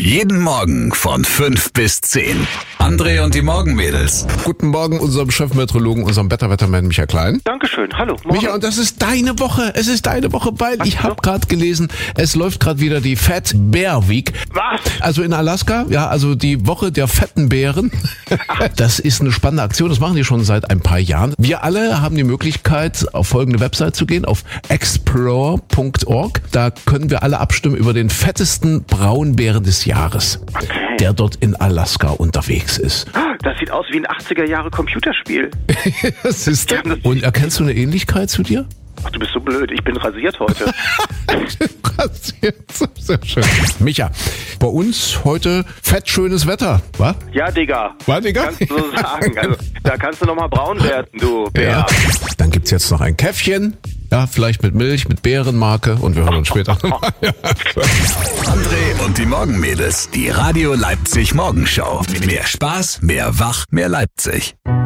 Jeden Morgen von 5 bis 10. André und die Morgenmädels. Guten Morgen unserem Chefmeteorologen, unserem Wetterwettermann Micha Klein. Dankeschön, hallo. Morgen. Micha, und das ist deine Woche. Es ist deine Woche, weil ich habe gerade gelesen, es läuft gerade wieder die Fat Bear Week. Was? Also in Alaska, ja, also die Woche der fetten Bären. Das ist eine spannende Aktion, das machen die schon seit ein paar Jahren. Wir alle haben die Möglichkeit, auf folgende Website zu gehen, auf explore.org. Da können wir alle abstimmen über den fettesten Braunbären des Jahres, der dort in Alaska unterwegs ist. Das sieht aus wie ein 80er-Jahre-Computerspiel. Das ist und erkennst du eine Ähnlichkeit zu dir? Ach, du bist so blöd, ich bin rasiert heute. Sehr schön. Micha, bei uns heute fettschönes Wetter, wa? Ja, Digga. War, Digga? Kannst du so sagen. Also, da kannst du nochmal braun werden, du Bär. Ja. Dann gibt's jetzt noch ein Käffchen, ja, vielleicht mit Milch, mit Beerenmarke und wir hören uns später. André und die Morgenmädels. Die Radio Leipzig Morgenshow. Mehr Spaß, mehr Wach, mehr Leipzig.